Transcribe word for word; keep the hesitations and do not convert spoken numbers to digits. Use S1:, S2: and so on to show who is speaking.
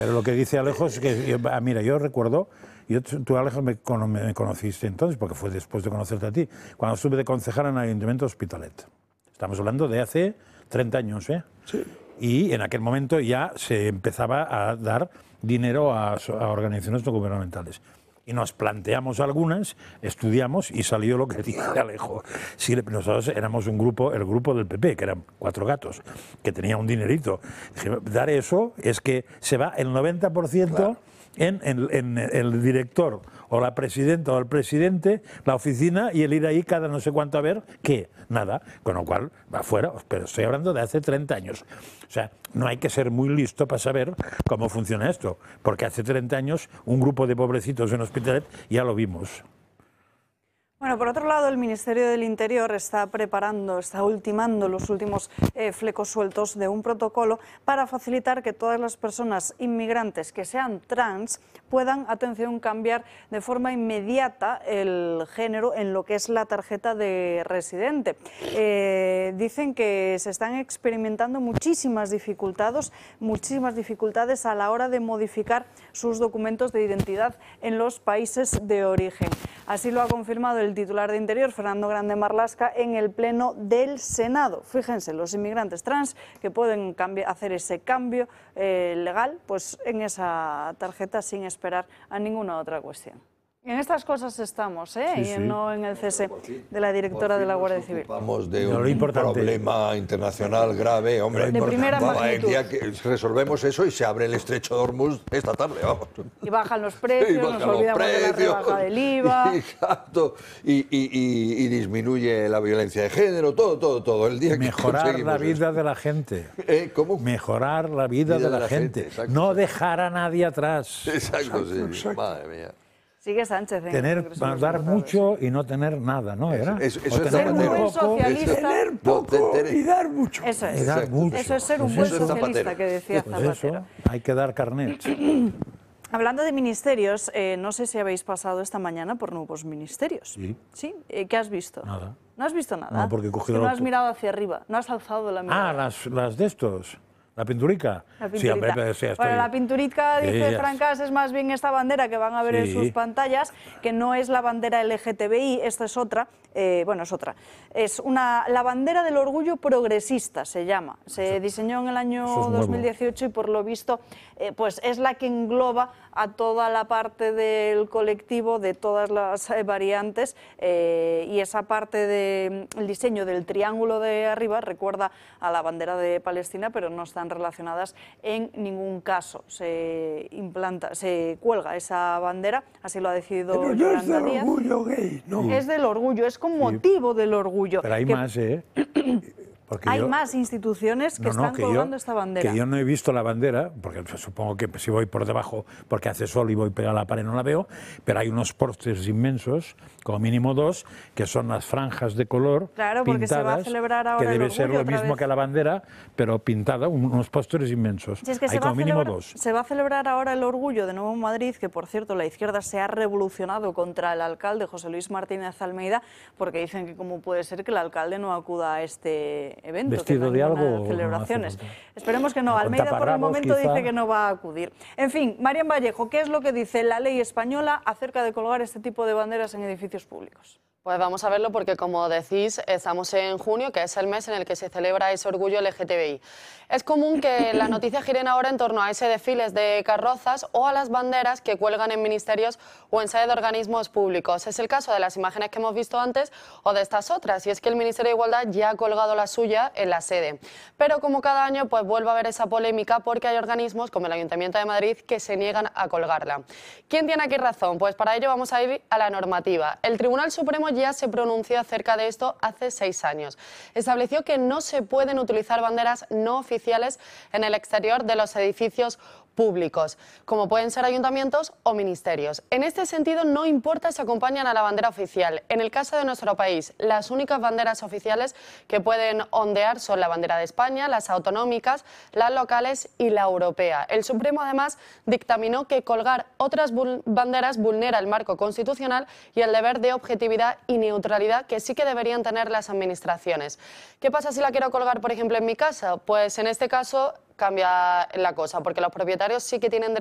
S1: Pero lo que dice Alejo es que, yo, ah, mira, yo recuerdo, yo, tú Alejo me, me conociste entonces, porque fue después de conocerte a ti, cuando estuve de concejal en el Ayuntamiento de Hospitalet. Estamos hablando de hace treinta años, ¿eh?
S2: Sí.
S1: Y en aquel momento ya se empezaba a dar dinero a, a organizaciones no gubernamentales. Y nos planteamos algunas, estudiamos y salió lo que dice Alejo. Si nosotros éramos un grupo, el grupo del P P, que eran cuatro gatos, que tenía un dinerito. Dar eso es que se va el noventa por ciento claro. en, en, en el director o la presidenta o el presidente, la oficina y el ir ahí cada no sé cuánto a ver qué, nada. Con lo cual, va fuera, pero estoy hablando de hace treinta años. O sea, no hay que ser muy listo para saber cómo funciona esto, porque hace treinta años un grupo de pobrecitos en Hospitalet ya lo vimos.
S3: Bueno, por otro lado, el Ministerio del Interior está preparando, está ultimando los últimos eh, flecos sueltos de un protocolo para facilitar que todas las personas inmigrantes que sean trans puedan, atención, cambiar de forma inmediata el género en lo que es la tarjeta de residente. Eh, dicen que se están experimentando muchísimas dificultades, muchísimas dificultades a la hora de modificar sus documentos de identidad en los países de origen. Así lo ha confirmado el titular de Interior, Fernando Grande Marlaska, en el Pleno del Senado. Fíjense, los inmigrantes trans que pueden hacer ese cambio eh, legal pues en esa tarjeta sin esperar a ninguna otra cuestión. En estas cosas estamos, ¿eh?
S1: Sí,
S3: y
S1: sí.
S3: no en el cese de la directora de la Guardia Civil.
S2: Vamos de un
S1: no, lo importante.
S2: problema internacional grave, hombre.
S3: De primera
S2: vamos,
S3: magnitud.
S2: El día que resolvemos eso y se abre el estrecho de Hormuz esta tarde, vamos.
S3: Y bajan los precios,
S2: y bajan
S3: nos olvidamos
S2: precios,
S3: de la rebaja del I V A.
S2: Exacto, y, y, y, y disminuye la violencia de género, todo, todo, todo. El día
S1: Mejorar
S2: que
S1: la vida
S2: eso.
S1: de la gente.
S2: ¿Eh? ¿Cómo?
S1: Mejorar la vida, vida de la, de la gente. gente no dejar a nadie atrás.
S2: Exacto,
S1: exacto,
S2: sí.
S1: exacto.
S2: Madre mía.
S3: Sigue Sánchez. En
S1: tener, dar mucho y no tener nada, ¿no? ¿Era?
S2: Eso, eso, eso
S3: es ser un buen socialista.
S4: Tener poco y dar mucho.
S3: Eso es.
S1: Y dar mucho.
S3: Eso es ser un
S1: pues
S3: buen
S1: eso,
S3: socialista, que decía
S1: pues
S3: Zapatero.
S1: Eso, hay que dar carnet.
S3: Hablando de ministerios, eh, no sé si habéis pasado esta mañana por nuevos ministerios.
S1: Sí.
S3: ¿Sí? Eh, ¿Qué has visto?
S1: Nada.
S3: ¿No has visto nada?
S1: No, porque he cogido
S3: es que no
S1: la...
S3: has mirado hacia arriba, no has alzado la mirada.
S1: Ah, las, las de estos. ¿La pinturica?
S3: La pinturita.
S1: Sí, hombre, pero sí, estoy...
S3: Bueno, la pinturica, dice
S1: sí,
S3: Francas, es más bien esta bandera que van a ver
S1: sí.
S3: en sus pantallas, que no es la bandera L G T B I, esta es otra, eh, bueno, es otra. Es una, la bandera del orgullo progresista, se llama. Se diseñó en el año dos mil dieciocho y por lo visto eh, pues es la que engloba a toda la parte del colectivo, de todas las eh, variantes, eh, y esa parte del de, diseño del triángulo de arriba recuerda a la bandera de Palestina, pero no están relacionadas en ningún caso. Se implanta, se cuelga esa bandera, así lo ha decidido
S4: Pero no
S3: Yolanda
S4: es del
S3: Díaz.
S4: orgullo gay, no.
S3: Es del orgullo, es con motivo sí. del orgullo.
S1: Pero hay
S3: que...
S1: más, ¿eh? Porque
S3: hay
S1: yo,
S3: más instituciones que
S1: no, no,
S3: están
S1: que
S3: colgando
S1: yo,
S3: esta bandera.
S1: Que yo no he visto la bandera, porque supongo que si voy por debajo, porque hace sol y voy pegado a la pared no la veo, pero hay unos pósters inmensos, como mínimo dos, que son las franjas de color
S3: claro, porque
S1: pintadas,
S3: se va a celebrar ahora
S1: que debe
S3: el
S1: ser lo mismo
S3: vez.
S1: que la bandera, pero pintada, unos pósters inmensos.
S3: Si es que
S1: hay
S3: se
S1: como
S3: va
S1: mínimo
S3: celebrar,
S1: dos.
S3: Se va a celebrar ahora el orgullo de Nuevo Madrid, que por cierto la izquierda se ha revolucionado contra el alcalde José Luis Martínez Almeida, porque dicen que cómo puede ser que el alcalde no acuda a este evento.
S1: ¿Vestido
S3: que no
S1: de algo?
S3: Celebraciones.
S1: No
S3: Esperemos que no. Almeida por el momento
S1: quizá.
S3: dice que no va a acudir. En fin, Marian Vallejo, ¿qué es lo que dice la ley española acerca de colgar este tipo de banderas en edificios públicos?
S5: Pues vamos a verlo porque, como decís, estamos en junio, que es el mes en el que se celebra ese orgullo L G T B I. Es común que las noticias giren ahora en torno a ese desfiles de carrozas o a las banderas que cuelgan en ministerios o en sede de organismos públicos. Es el caso de las imágenes que hemos visto antes o de estas otras, y es que el Ministerio de Igualdad ya ha colgado la suya en la sede. Pero como cada año, pues vuelve a haber esa polémica porque hay organismos como el Ayuntamiento de Madrid que se niegan a colgarla. ¿Quién tiene aquí razón? Pues para ello vamos a ir a la normativa. El Tribunal Supremo ya se pronunció acerca de esto hace seis años. Estableció que no se pueden utilizar banderas no oficiales en el exterior de los edificios públicos, como pueden ser ayuntamientos o ministerios. En este sentido, no importa si acompañan a la bandera oficial. En el caso de nuestro país, las únicas banderas oficiales que pueden ondear son la bandera de España, las autonómicas, las locales y la europea. El Supremo, además, dictaminó que colgar otras banderas vulnera el marco constitucional y el deber de objetividad y neutralidad que sí que deberían tener las administraciones. ¿Qué pasa si la quiero colgar, por ejemplo, en mi casa? Pues en este caso cambia la cosa, porque los propietarios sí que tienen